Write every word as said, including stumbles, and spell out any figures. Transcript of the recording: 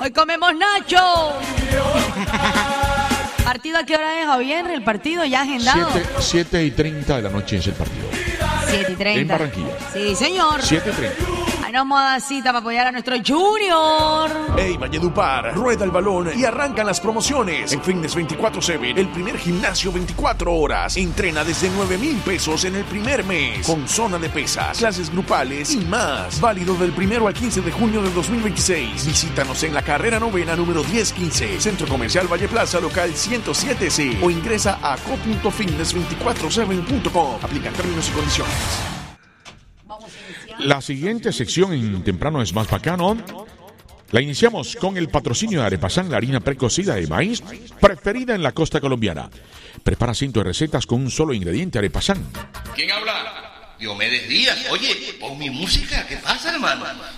Hoy comemos nacho. ¿Partido a qué hora es, Javier? ¿El partido ya agendado? siete y treinta de la noche es el partido. siete y treinta. En Barranquilla. Sí, señor. siete y treinta. Ahí nos vamos a dar cita para apoyar a nuestro Junior. Hey, Valledupar, rueda el balón y arrancan las promociones. En Fitness veinticuatro siete, el primer gimnasio veinticuatro horas. Entrena desde nueve mil pesos en el primer mes. Con zona de pesas, clases grupales y más. Válido del primero al quince de junio de dos mil veintiséis. Visítanos en la carrera novena número diez quince. Centro Comercial Valle Plaza, local ciento siete C. O ingresa a co punto fitness veinticuatro siete punto com. Aplican términos y condiciones. La siguiente sección en Temprano es Más Bacano la iniciamos con el patrocinio de Arepasán, la harina precocida de maíz preferida en la costa colombiana. Prepara cientos de recetas con un solo ingrediente. Arepasán. ¿Quién habla? Diomedes Díaz. Oye, pon mi música. ¿Qué pasa, hermano?